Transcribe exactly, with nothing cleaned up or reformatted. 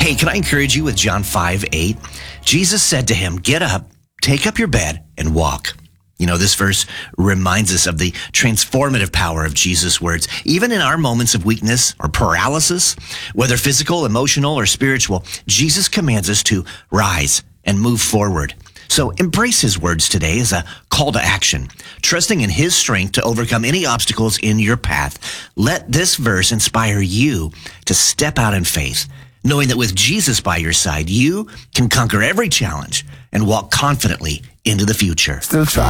Hey, can I encourage you with John five eight? Jesus said to him, "Get up, take up your bed, and walk." You know, this verse reminds us of the transformative power of Jesus' words. Even in our moments of weakness or paralysis, whether physical, emotional, or spiritual, Jesus commands us to rise and move forward. So embrace his words today as a call to action, trusting in his strength to overcome any obstacles in your path. Let this verse inspire you to step out in faith, knowing that with Jesus by your side, you can conquer every challenge and walk confidently into the future. Still try.